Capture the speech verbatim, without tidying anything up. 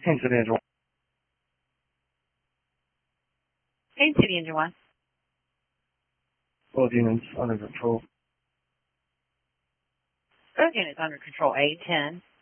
Kansas City Engine one. Kansas City Engine one. Both units under control. Both units under control. A ten.